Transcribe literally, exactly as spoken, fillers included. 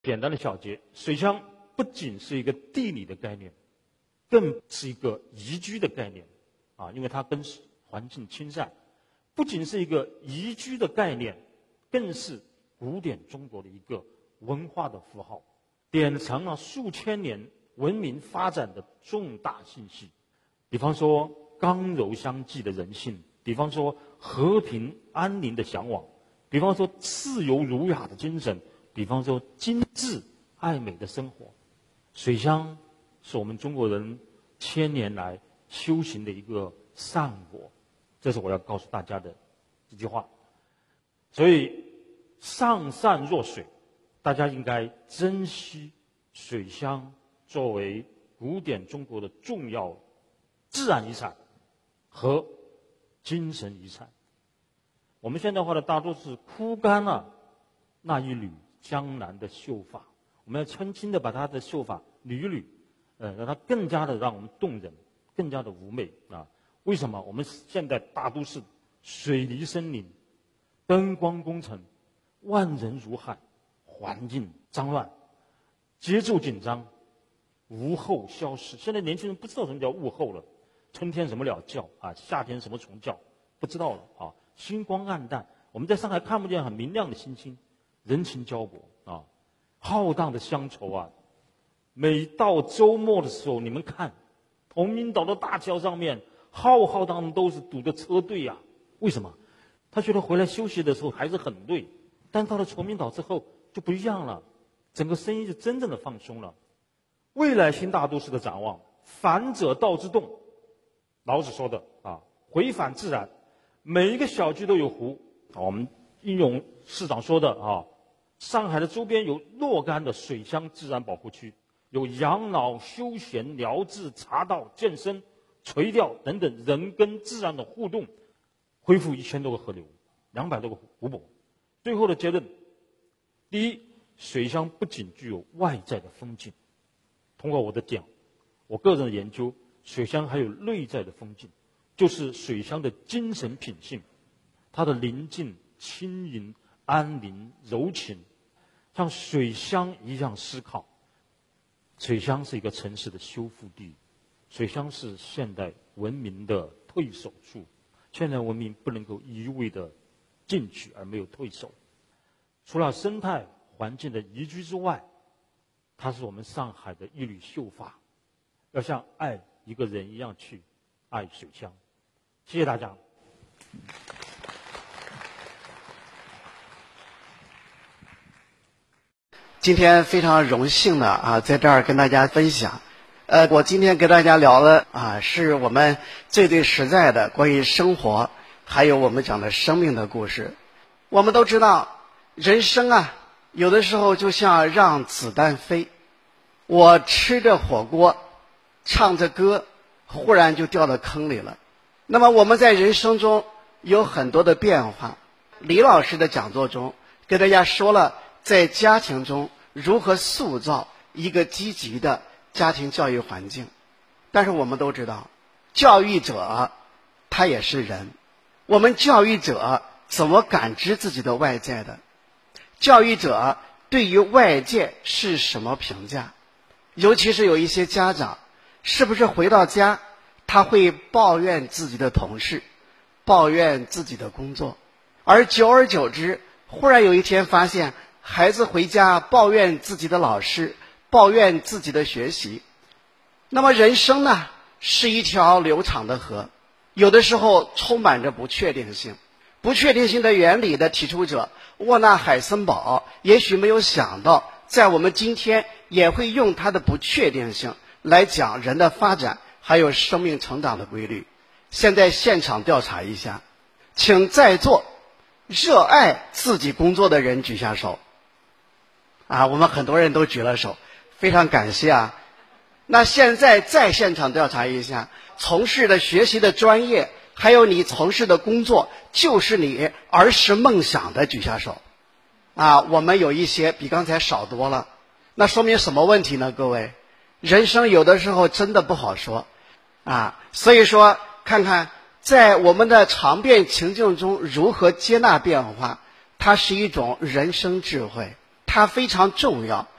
简单的小结，水乡不仅是一个地理的概念，更是一个宜居的概念啊，因为它跟环境亲善，不仅是一个宜居的概念，更是古典中国的一个文化的符号，典藏了数千年文明发展的重大信息。比方说刚柔相济的人性，比方说和平安宁的向往，比方说自由儒雅的精神，比方说精致爱美的生活。水乡是我们中国人千年来修行的一个善果，这是我要告诉大家的这句话。所以上善若水，大家应该珍惜水乡作为古典中国的重要自然遗产和精神遗产。我们现代化的大都市枯干了那一缕江南的秀发，我们要轻轻的把它的秀发捋一捋，呃，让它更加的让我们动人，更加的妩媚啊！为什么？我们现在大都市水泥森林、灯光工程、万人如海，环境脏乱，节奏紧张，物候消失。现在年轻人不知道什么叫物候了，春天什么鸟叫啊，夏天什么虫叫，不知道了啊。星光暗淡，我们在上海看不见很明亮的星星，人情交薄啊，浩荡的乡愁啊。每到周末的时候，你们看，崇明岛的大桥上面，浩浩荡荡都是堵的车队啊。为什么？他觉得回来休息的时候还是很累，但到了崇明岛之后就不一样了，整个生意就真正的放松了。未来新大都市的展望，反者道之动，老子说的啊，回返自然。每一个小区都有湖，我们应用市长说的啊，上海的周边有若干的水乡自然保护区，有养老、休闲、疗治、茶道、健身、垂钓等等人跟自然的互动，恢复一千多个河流，两百多个湖泊。最后的结论，第一，水乡不仅具有外在的风景，通过我的讲，我个人的研究，水乡还有内在的风景，就是水乡的精神品性，它的宁静、轻盈、安宁、柔情，像水乡一样思考。水乡是一个城市的修复地，水乡是现代文明的退守处。现代文明不能够一味的进取而没有退守。除了生态环境的宜居之外，它是我们上海的一缕秀发，要像爱一个人一样去爱水乡。谢谢大家。 今天非常荣幸的啊，在这儿跟大家分享。呃，我今天跟大家聊的啊，是我们最最实在的关于生活，还有我们讲的生命的故事。我们都知道，人生啊，有的时候就像让子弹飞。我吃着火锅，唱着歌，忽然就掉到坑里了。那么我们在人生中有很多的变化。李老师的讲座中跟大家说了，在家庭中如何塑造一个积极的家庭教育环境。但是我们都知道，教育者他也是人，我们教育者怎么感知自己的外在的？教育者对于外界是什么评价？尤其是有一些家长，是不是回到家他会抱怨自己的同事，抱怨自己的工作，而久而久之，忽然有一天发现孩子回家抱怨自己的老师，抱怨自己的学习。那么人生呢，是一条流长的河，有的时候充满着不确定性。不确定性的原理的提出者沃纳海森堡也许没有想到，在我们今天也会用他的不确定性来讲人的发展还有生命成长的规律。现在现场调查一下，请在座热爱自己工作的人举下手。啊，我们很多人都举了手，非常感谢啊。那现在再现场调查一下，从事的学习的专业，还有你从事的工作，就是你儿时梦想的，举下手。啊，我们有一些比刚才少多了，那说明什么问题呢？各位，人生有的时候真的不好说啊。所以说，看看在我们的常变情境中如何接纳变化，它是一种人生智慧。 它非常重要。